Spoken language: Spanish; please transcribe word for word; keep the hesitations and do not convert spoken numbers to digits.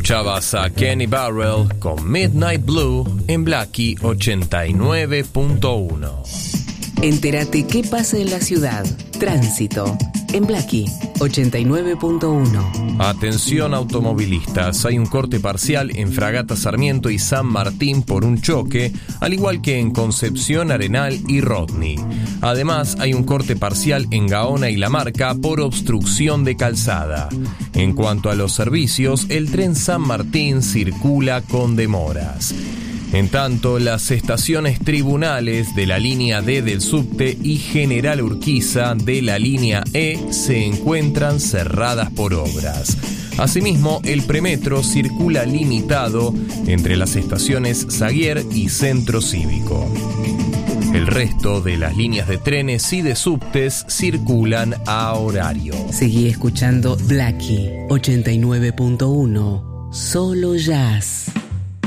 Escuchabas a Kenny Burrell con Midnight Blue en Blackie ochenta y nueve punto uno. Entérate qué pasa en la ciudad. Tránsito en Blackie ochenta y nueve punto uno. Atención automovilistas, hay un corte parcial en Fragata Sarmiento y San Martín por un choque, al igual que en Concepción, Arenal y Rodney. Además, hay un corte parcial en Gaona y La Marca por obstrucción de calzada. En cuanto a los servicios, el tren San Martín circula con demoras. En tanto, las estaciones Tribunales de la línea D del subte y General Urquiza de la línea E se encuentran cerradas por obras. Asimismo, el premetro circula limitado entre las estaciones Saguier y Centro Cívico. El resto de las líneas de trenes y de subtes circulan a horario. Seguí escuchando Blackie ochenta y nueve punto uno. Solo jazz.